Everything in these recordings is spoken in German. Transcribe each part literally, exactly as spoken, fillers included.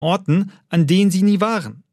Orten, an denen sie nie waren.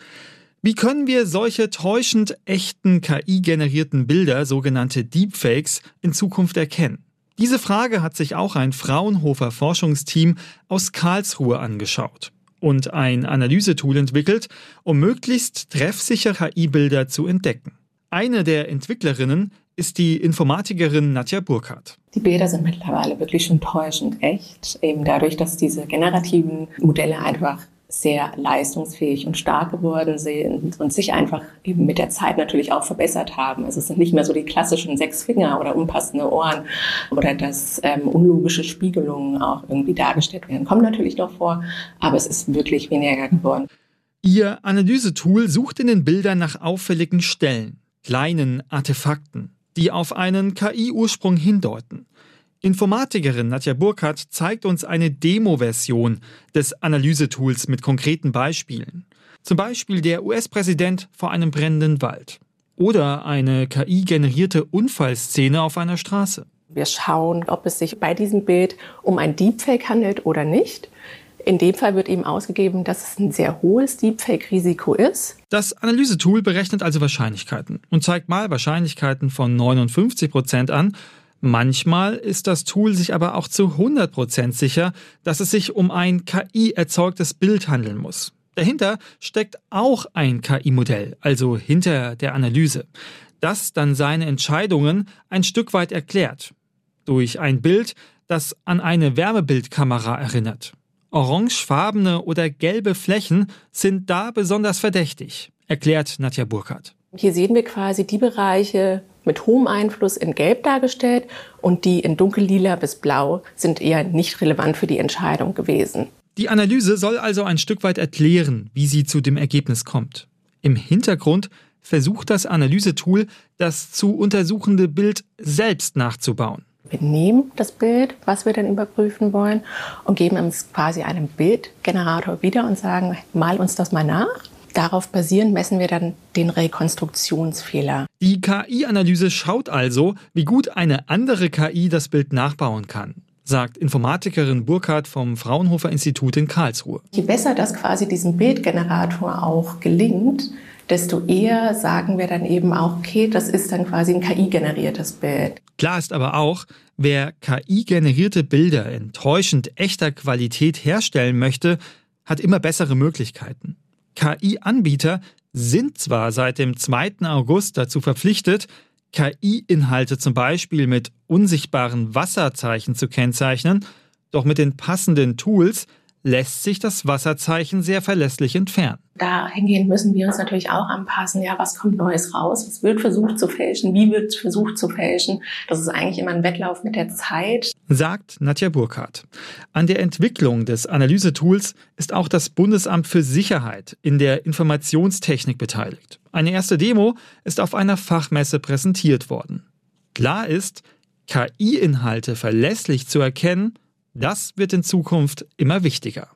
Wie können wir solche täuschend echten K I-generierten Bilder, sogenannte Deepfakes, in Zukunft erkennen? Diese Frage hat sich auch ein Fraunhofer Forschungsteam aus Karlsruhe angeschaut und ein Analysetool entwickelt, um möglichst treffsicher K I-Bilder zu entdecken. Eine der Entwicklerinnen ist die Informatikerin Nadja Burkhardt. Die Bilder sind mittlerweile wirklich schon täuschend echt, eben dadurch, dass diese generativen Modelle einfach sehr leistungsfähig und stark geworden sind und sich einfach eben mit der Zeit natürlich auch verbessert haben. Also es sind nicht mehr so die klassischen sechs Finger oder unpassende Ohren oder dass ähm, unlogische Spiegelungen auch irgendwie dargestellt werden. Kommt natürlich noch vor, aber es ist wirklich weniger geworden. Ihr Analysetool sucht in den Bildern nach auffälligen Stellen, kleinen Artefakten, die auf einen K I-Ursprung hindeuten. Informatikerin Nadja Burkhardt zeigt uns eine Demo-Version des Analysetools mit konkreten Beispielen. Zum Beispiel der U S-Präsident vor einem brennenden Wald. Oder eine K I-generierte Unfallszene auf einer Straße. Wir schauen, ob es sich bei diesem Bild um ein Deepfake handelt oder nicht. In dem Fall wird eben ausgegeben, dass es ein sehr hohes Deepfake-Risiko ist. Das Analysetool berechnet also Wahrscheinlichkeiten und zeigt mal Wahrscheinlichkeiten von neunundfünfzig Prozent an. Manchmal ist das Tool sich aber auch zu hundert Prozent sicher, dass es sich um ein K I-erzeugtes Bild handeln muss. Dahinter steckt auch ein K I-Modell, also hinter der Analyse, das dann seine Entscheidungen ein Stück weit erklärt. Durch ein Bild, das an eine Wärmebildkamera erinnert. Orangefarbene oder gelbe Flächen sind da besonders verdächtig, erklärt Nadja Burkhardt. Hier sehen wir quasi die Bereiche mit hohem Einfluss in Gelb dargestellt und die in dunkellila bis Blau sind eher nicht relevant für die Entscheidung gewesen. Die Analyse soll also ein Stück weit erklären, wie sie zu dem Ergebnis kommt. Im Hintergrund versucht das Analysetool, das zu untersuchende Bild selbst nachzubauen. Wir nehmen das Bild, was wir dann überprüfen wollen, und geben uns quasi einen Bildgenerator wieder und sagen, mal uns das mal nach. Darauf basierend messen wir dann den Rekonstruktionsfehler. Die K I-Analyse schaut also, wie gut eine andere K I das Bild nachbauen kann, sagt Informatikerin Burkhardt vom Fraunhofer Institut in Karlsruhe. Je besser das quasi diesem Bildgenerator auch gelingt, desto eher sagen wir dann eben auch, okay, das ist dann quasi ein K I-generiertes Bild. Klar ist aber auch, wer K I-generierte Bilder in täuschend echter Qualität herstellen möchte, hat immer bessere Möglichkeiten. K I-Anbieter sind zwar seit dem zweiten August dazu verpflichtet, K I-Inhalte zum Beispiel mit unsichtbaren Wasserzeichen zu kennzeichnen, doch mit den passenden Tools lässt sich das Wasserzeichen sehr verlässlich entfernen. Dahingehend müssen wir uns natürlich auch anpassen. Ja, was kommt Neues raus? Was wird versucht zu fälschen? Wie wird versucht zu fälschen? Das ist eigentlich immer ein Wettlauf mit der Zeit, sagt Nadja Burkhardt. An der Entwicklung des Analysetools ist auch das Bundesamt für Sicherheit in der Informationstechnik beteiligt. Eine erste Demo ist auf einer Fachmesse präsentiert worden. Klar ist, K I-Inhalte verlässlich zu erkennen, das wird in Zukunft immer wichtiger.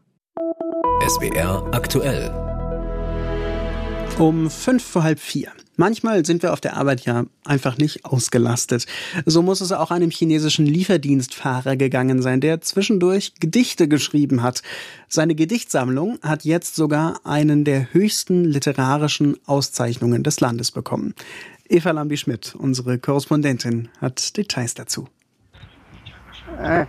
S W R aktuell. Um fünf vor halb vier. Manchmal sind wir auf der Arbeit ja einfach nicht ausgelastet. So muss es auch einem chinesischen Lieferdienstfahrer gegangen sein, der zwischendurch Gedichte geschrieben hat. Seine Gedichtsammlung hat jetzt sogar einen der höchsten literarischen Auszeichnungen des Landes bekommen. Eva Lambi-Schmidt, unsere Korrespondentin, hat Details dazu. Äh.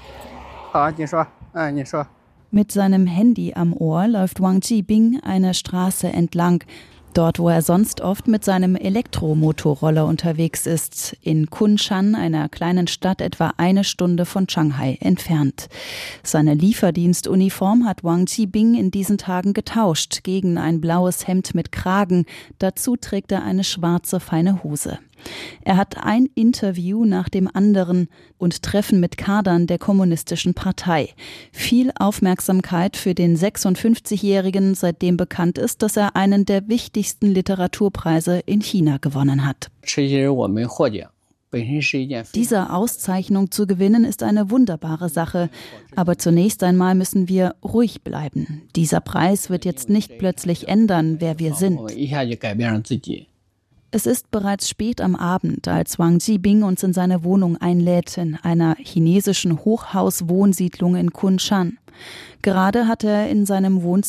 Mit seinem Handy am Ohr läuft Wang Jibing eine Straße entlang. Dort, wo er sonst oft mit seinem Elektromotorroller unterwegs ist, in Kunshan, einer kleinen Stadt etwa eine Stunde von Shanghai entfernt. Seine Lieferdienstuniform hat Wang Jibing in diesen Tagen getauscht gegen ein blaues Hemd mit Kragen. Dazu trägt er eine schwarze, feine Hose. Er hat ein Interview nach dem anderen und Treffen mit Kadern der Kommunistischen Partei. Viel Aufmerksamkeit für den sechsundfünfzigjährigen, seitdem bekannt ist, dass er einen der wichtigsten Literaturpreise in China gewonnen hat. Diese Auszeichnung zu gewinnen ist eine wunderbare Sache. Aber zunächst einmal müssen wir ruhig bleiben. Dieser Preis wird jetzt nicht plötzlich ändern, wer wir sind. Es ist bereits spät am Abend, als Wang Jibing uns in seine Wohnung einlädt, in einer chinesischen Hochhaus-Wohnsiedlung in Kunshan. Gerade hat er in seinem Wohnzimmer